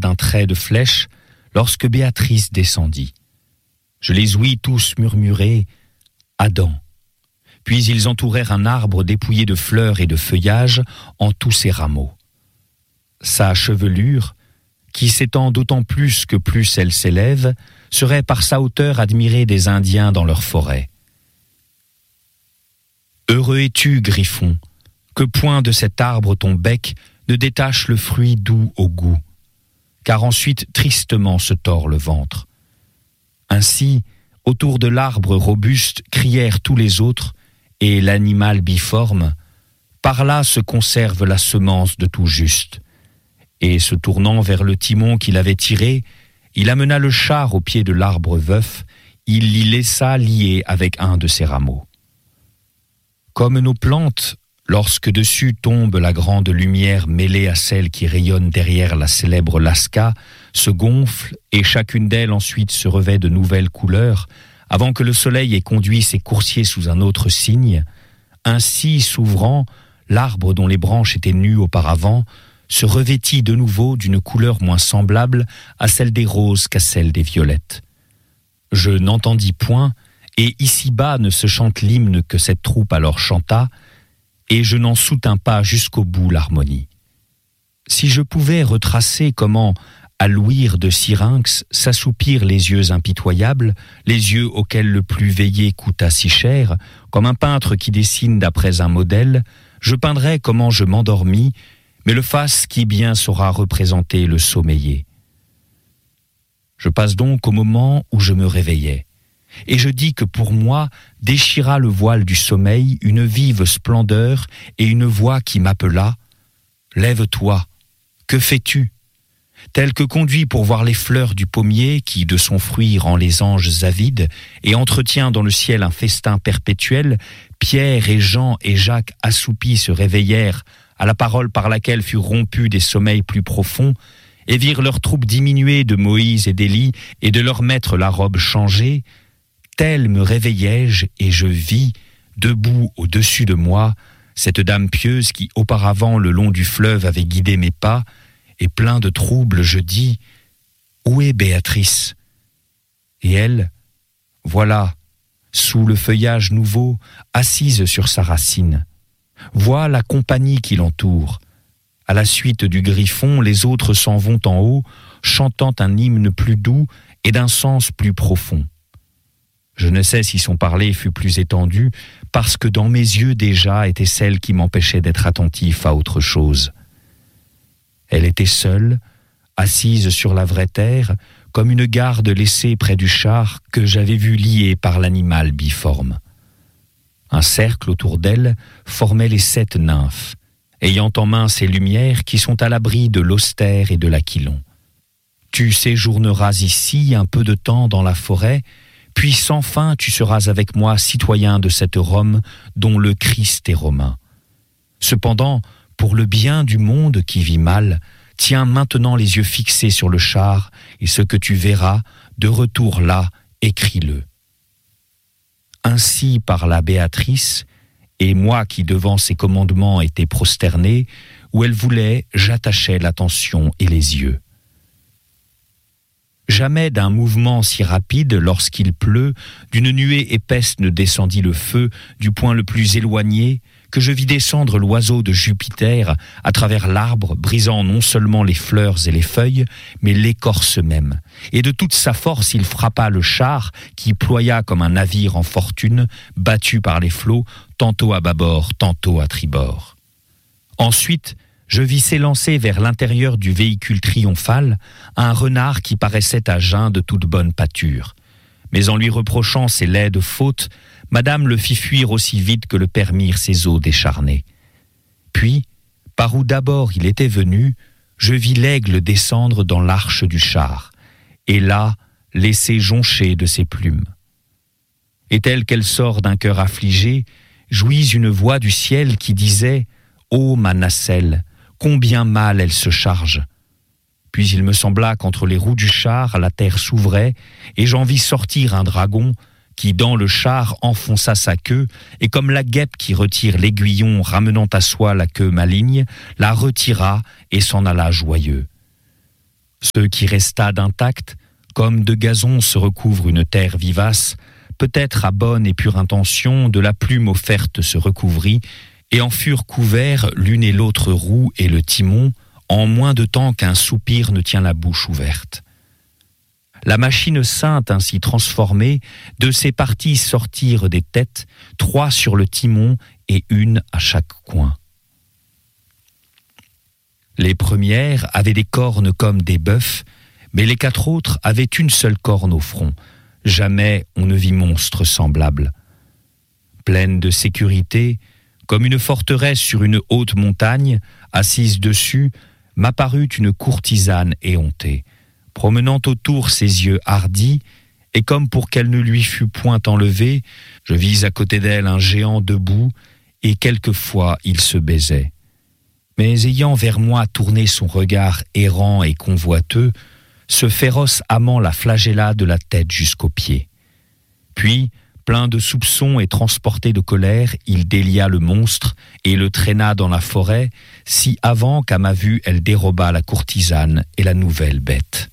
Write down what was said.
d'un trait de flèche lorsque Béatrice descendit. Je les ouïs tous murmurer « Adam ». Puis ils entourèrent un arbre dépouillé de fleurs et de feuillage en tous ses rameaux. Sa chevelure, qui s'étend d'autant plus que plus elle s'élève, serait par sa hauteur admirée des Indiens dans leurs forêts. Heureux es-tu, Griffon, que point de cet arbre ton bec ne détache le fruit doux au goût, car ensuite tristement se tord le ventre. Ainsi, autour de l'arbre robuste crièrent tous les autres, et l'animal biforme, par là se conserve la semence de tout juste. Et se tournant vers le timon qu'il avait tiré, il amena le char au pied de l'arbre veuf, il l'y laissa lié avec un de ses rameaux. Comme nos plantes, lorsque dessus tombe la grande lumière mêlée à celle qui rayonne derrière la célèbre Lasca, se gonfle et chacune d'elles ensuite se revêt de nouvelles couleurs, avant que le soleil ait conduit ses coursiers sous un autre signe, ainsi s'ouvrant, l'arbre dont les branches étaient nues auparavant se revêtit de nouveau d'une couleur moins semblable à celle des roses qu'à celle des violettes. Je n'entendis point, et ici-bas ne se chante l'hymne que cette troupe alors chanta, et je n'en soutins pas jusqu'au bout l'harmonie. Si je pouvais retracer comment, à l'ouïr de Syrinx, s'assoupirent les yeux impitoyables, les yeux auxquels le plus veillé coûta si cher, comme un peintre qui dessine d'après un modèle, je peindrais comment je m'endormis, mais le fasse qui bien saura représenter le sommeillé. Je passe donc au moment où je me réveillais, et je dis que pour moi déchira le voile du sommeil une vive splendeur et une voix qui m'appela « Lève-toi, que fais-tu » tel que conduit pour voir les fleurs du pommier qui de son fruit rend les anges avides et entretient dans le ciel un festin perpétuel, Pierre et Jean et Jacques assoupis se réveillèrent à la parole par laquelle furent rompus des sommeils plus profonds et virent leur troupe diminuer de Moïse et d'Élie et de leur maître la robe changée, tel me réveillai-je et je vis, debout au-dessus de moi, cette dame pieuse qui auparavant le long du fleuve avait guidé mes pas, et plein de trouble, je dis « Où est Béatrice ?» Et elle, voilà, sous le feuillage nouveau, assise sur sa racine. Vois la compagnie qui l'entoure. À la suite du Griffon, les autres s'en vont en haut, chantant un hymne plus doux et d'un sens plus profond. Je ne sais si son parler fut plus étendu, parce que dans mes yeux déjà était celle qui m'empêchait d'être attentif à autre chose. Elle était seule, assise sur la vraie terre, comme une garde laissée près du char que j'avais vu lié par l'animal biforme. Un cercle autour d'elle formait les 7 nymphes, ayant en main ces lumières qui sont à l'abri de l'austère et de l'aquilon. Tu séjourneras ici un peu de temps dans la forêt, puis sans fin tu seras avec moi citoyen de cette Rome dont le Christ est romain. Cependant, pour le bien du monde qui vit mal, tiens maintenant les yeux fixés sur le char, et ce que tu verras, de retour là, écris-le. Ainsi parla Béatrice, et moi qui devant ses commandements étais prosterné, où elle voulait, j'attachais l'attention et les yeux. Jamais d'un mouvement si rapide, lorsqu'il pleut, d'une nuée épaisse ne descendit le feu du point le plus éloigné, que je vis descendre l'oiseau de Jupiter à travers l'arbre, brisant non seulement les fleurs et les feuilles, mais l'écorce même. Et de toute sa force, il frappa le char, qui ploya comme un navire en fortune, battu par les flots, tantôt à bâbord, tantôt à tribord. Ensuite, je vis s'élancer vers l'intérieur du véhicule triomphal un renard qui paraissait à jeun de toute bonne pâture. Mais en lui reprochant ses laides fautes, Madame le fit fuir aussi vite que le permirent ses os décharnés. Puis, par où d'abord il était venu, je vis l'aigle descendre dans l'arche du char, et là, laisser joncher de ses plumes. Et telle qu'elle sort d'un cœur affligé, jouis une voix du ciel qui disait « Ô ma nacelle, combien mal elle se charge !» Puis il me sembla qu'entre les roues du char, la terre s'ouvrait, et j'en vis sortir un dragon, qui dans le char enfonça sa queue, et comme la guêpe qui retire l'aiguillon ramenant à soi la queue maligne, la retira et s'en alla joyeux. Ce qui resta d'intact, comme de gazon se recouvre une terre vivace, peut-être à bonne et pure intention, de la plume offerte se recouvrit, et en furent couverts l'une et l'autre roue et le timon, en moins de temps qu'un soupir ne tient la bouche ouverte. La machine sainte ainsi transformée, de ses parties sortirent des têtes, 3 sur le timon et 1 à chaque coin. Les premières avaient des cornes comme des bœufs, mais les 4 autres avaient une seule corne au front. Jamais on ne vit monstre semblable. Pleine de sécurité, comme une forteresse sur une haute montagne, assise dessus, m'apparut une courtisane éhontée, promenant autour ses yeux hardis, et comme pour qu'elle ne lui fût point enlevée, je vis à côté d'elle un géant debout, et quelquefois il se baisait. Mais ayant vers moi tourné son regard errant et convoiteux, ce féroce amant la flagella de la tête jusqu'aux pieds. Puis, plein de soupçons et transporté de colère, il délia le monstre et le traîna dans la forêt, si avant qu'à ma vue elle déroba la courtisane et la nouvelle bête.